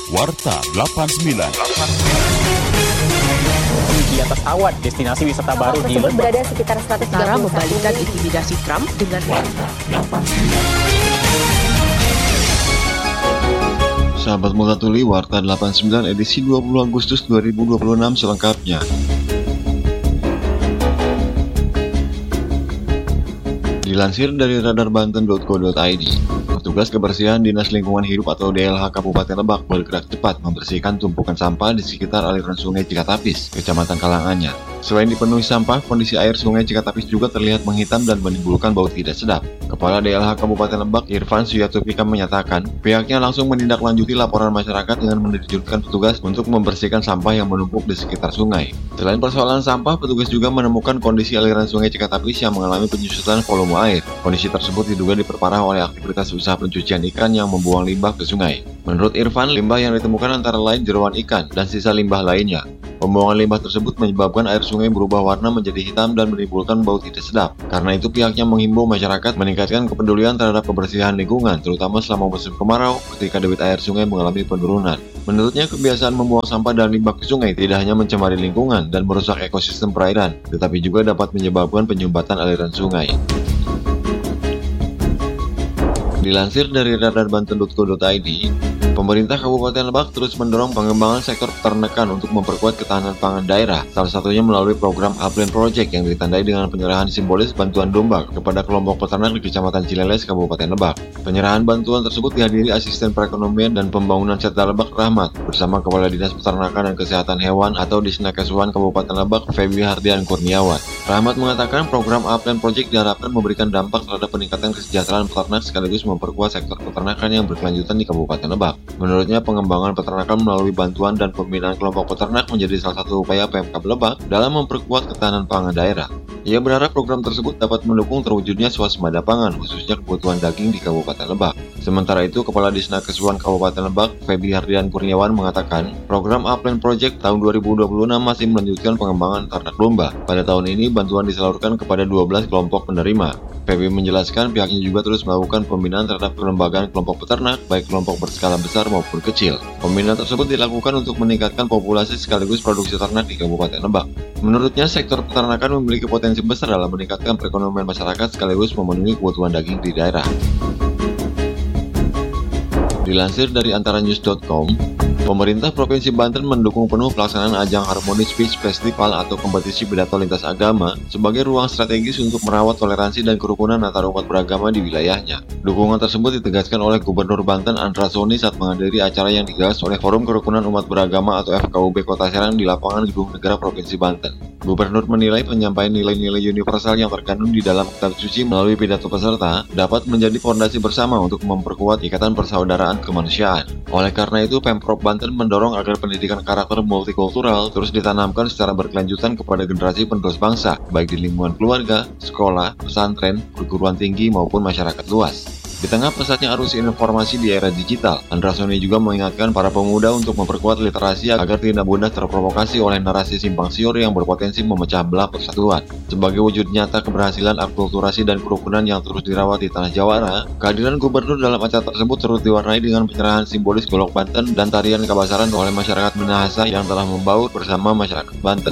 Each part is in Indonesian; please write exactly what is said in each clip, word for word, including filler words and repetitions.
Warta delapan puluh sembilan. Di atas awan, destinasi wisata Kapal baru di tersebut Lebak. berada sekitar seratus tiga Cara puluh membalikan satu intimidasi Trump dengan Warta delapan puluh sembilan. Sahabat Multatuli, Warta delapan puluh sembilan edisi dua puluh Agustus dua ribu dua puluh enam selengkapnya. Dilansir dari radar banten titik co titik i d, petugas kebersihan Dinas Lingkungan Hidup atau D L H Kabupaten Lebak bergerak cepat membersihkan tumpukan sampah di sekitar aliran sungai Cikatapis, Kecamatan Kalanganyar. Selain dipenuhi sampah, kondisi air sungai Cikatapis juga terlihat menghitam dan menimbulkan bau tidak sedap. Kepala D L H Kabupaten Lebak, Irfan Suyatupika menyatakan, pihaknya langsung menindaklanjuti laporan masyarakat dengan menerjunkan petugas untuk membersihkan sampah yang menumpuk di sekitar sungai. Selain persoalan sampah, petugas juga menemukan kondisi aliran sungai Cikatapis yang mengalami penyusutan volume air. Kondisi tersebut diduga diperparah oleh aktivitas usaha pencucian ikan yang membuang limbah ke sungai. Menurut Irfan, limbah yang ditemukan antara lain jeroan ikan dan sisa limbah lainnya. Pembuangan limbah tersebut menyebabkan air sungai berubah warna menjadi hitam dan menimbulkan bau tidak sedap. Karena itu pihaknya menghimbau masyarakat meningkatkan kepedulian terhadap kebersihan lingkungan, terutama selama musim kemarau ketika debit air sungai mengalami penurunan. Menurutnya, kebiasaan membuang sampah dan limbah ke sungai tidak hanya mencemari lingkungan dan merusak ekosistem perairan, tetapi juga dapat menyebabkan penyumbatan aliran sungai. Dilansir dari radar banten titik co titik i d, pemerintah Kabupaten Lebak terus mendorong pengembangan sektor peternakan untuk memperkuat ketahanan pangan daerah, salah satunya melalui program Upland Project yang ditandai dengan penyerahan simbolis bantuan domba kepada kelompok peternak di Kecamatan Cileles, Kabupaten Lebak. Penyerahan bantuan tersebut dihadiri Asisten Perekonomian dan Pembangunan Serta Lebak Rahmat bersama Kepala Dinas Peternakan dan Kesehatan Hewan atau Disnakeswan Kabupaten Lebak, Feby Hardian Kurniawan. Rahmat mengatakan program Upland Project diharapkan memberikan dampak terhadap peningkatan kesejahteraan peternak sekaligus memperkuat sektor peternakan yang berkelanjutan di Kabupaten Lebak. Menurutnya, pengembangan peternakan melalui bantuan dan pembinaan kelompok peternak menjadi salah satu upaya Pemkab Lebak dalam memperkuat ketahanan pangan daerah. Ia berharap program tersebut dapat mendukung terwujudnya swasembada pangan, khususnya kebutuhan daging di Kabupaten Lebak. Sementara itu, Kepala Disnakeswan Kabupaten Lebak, Feby Hardian Kurniawan mengatakan, program Upland Project tahun dua ribu dua puluh enam masih melanjutkan pengembangan ternak domba. Pada tahun ini, bantuan disalurkan kepada dua belas kelompok penerima. Feby menjelaskan pihaknya juga terus melakukan pembinaan terhadap kelembagaan kelompok peternak, baik kelompok berskala besar maupun kecil. Pembinaan tersebut dilakukan untuk meningkatkan populasi sekaligus produksi ternak di Kabupaten Lebak. Menurutnya, sektor peternakan memiliki potensi besar dalam meningkatkan perekonomian masyarakat sekaligus memenuhi kebutuhan daging di daerah. Dilansir dari antaranews titik com, pemerintah Provinsi Banten mendukung penuh pelaksanaan ajang Harmony Speech Festival atau kompetisi pidato lintas agama sebagai ruang strategis untuk merawat toleransi dan kerukunan antar umat beragama di wilayahnya. Dukungan tersebut ditegaskan oleh Gubernur Banten Andra Soni saat menghadiri acara yang digagas oleh Forum Kerukunan Umat Beragama atau F K U B Kota Serang di lapangan Gedung Negara Provinsi Banten. Gubernur menilai penyampaian nilai-nilai universal yang terkandung di dalam kitab suci melalui pidato peserta dapat menjadi fondasi bersama untuk memperkuat ikatan persaudaraan kemanusiaan. Oleh karena itu, Pemprov Banten mendorong agar pendidikan karakter multikultural terus ditanamkan secara berkelanjutan kepada generasi penerus bangsa, baik di lingkungan keluarga, sekolah, pesantren, perguruan tinggi maupun masyarakat luas. Di tengah pesatnya arus informasi di era digital, Andra Soni juga mengingatkan para pemuda untuk memperkuat literasi agar tidak mudah terprovokasi oleh narasi simpang siur yang berpotensi memecah belah persatuan. Sebagai wujud nyata keberhasilan akulturasi dan kerukunan yang terus dirawat di tanah Jawara, kehadiran gubernur dalam acara tersebut turut diwarnai dengan penyerahan simbolis golok Banten dan tarian Kabasaran oleh masyarakat Minahasa yang telah membaur bersama masyarakat Banten.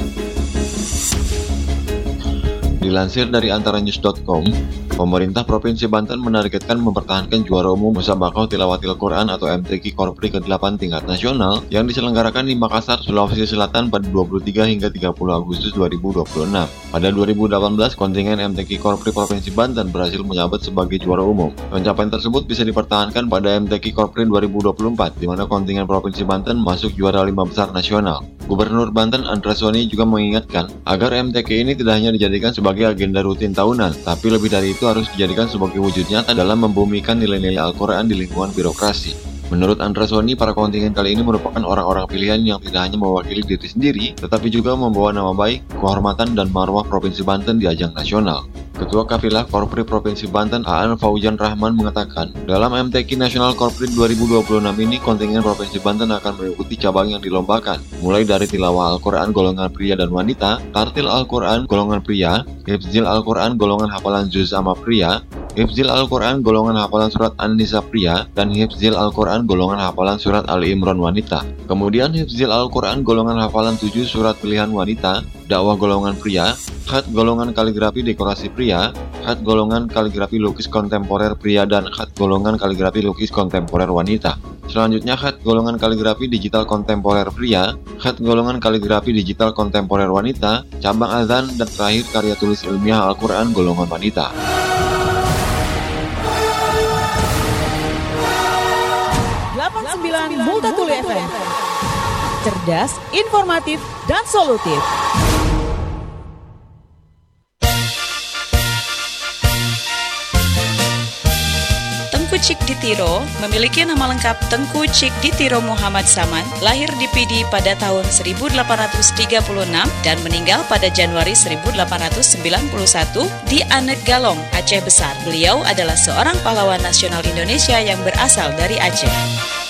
Dilansir dari antaranews titik com, pemerintah Provinsi Banten menargetkan mempertahankan juara umum Musabaqah Tilawatil Quran atau M T Q Korpri ke delapan tingkat nasional yang diselenggarakan di Makassar, Sulawesi Selatan pada dua puluh tiga hingga tiga puluh Agustus dua ribu dua puluh enam. Pada dua ribu delapan belas, kontingen M T Q Korpri Provinsi Banten berhasil menyabet sebagai juara umum. Pencapaian tersebut bisa dipertahankan pada M T Q Korpri dua ribu dua puluh empat, di mana kontingen Provinsi Banten masuk juara lima besar nasional. Gubernur Banten Andra Soni juga mengingatkan agar M T Q ini tidak hanya dijadikan sebagai agenda rutin tahunan, tapi lebih dari itu harus dijadikan sebagai wujud nyata dalam membumikan nilai-nilai Al-Quran di lingkungan birokrasi. Menurut Andra Soni, para kontingen kali ini merupakan orang-orang pilihan yang tidak hanya mewakili diri sendiri, tetapi juga membawa nama baik, kehormatan, dan marwah Provinsi Banten di ajang nasional. Ketua Kafilah Korpri Provinsi Banten Aan Faujan Rahman mengatakan, dalam M T Q Nasional Korpri dua ribu dua puluh enam ini kontingen Provinsi Banten akan mengikuti cabang yang dilombakan, mulai dari tilawah Al-Quran golongan pria dan wanita, tartil Al-Quran golongan pria, hifzil Al-Quran golongan hafalan juz amma pria, Hifzil Al-Quran golongan hafalan surat An-Nisa pria, dan Hifzil Al-Quran golongan hafalan surat Ali Imran wanita. Kemudian Hifzil Al-Quran golongan hafalan tujuh surat pilihan wanita, dakwah golongan pria, khat golongan kaligrafi dekorasi pria, khat golongan kaligrafi lukis kontemporer pria, dan khat golongan kaligrafi lukis kontemporer wanita. Selanjutnya khat golongan kaligrafi digital kontemporer pria, khat golongan kaligrafi digital kontemporer wanita, cabang azan, dan terakhir karya tulis ilmiah Al-Quran golongan wanita. delapan puluh sembilan Multatuli F M. Cerdas, informatif, dan solutif. Tengku Cik Ditiro memiliki nama lengkap Tengku Cik Ditiro Muhammad Saman, lahir di Pidi pada tahun seribu delapan ratus tiga puluh enam dan meninggal pada Januari seribu delapan ratus sembilan puluh satu di Anek Galong, Aceh Besar. Beliau adalah seorang pahlawan nasional Indonesia yang berasal dari Aceh.